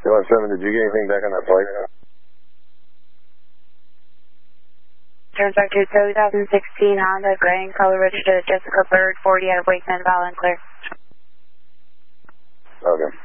217, did you get anything back on that flight? Turns back to 2016 Honda, gray and color registered Jessica Bird, 40 out of Wakeman, Val and Clear. Okay.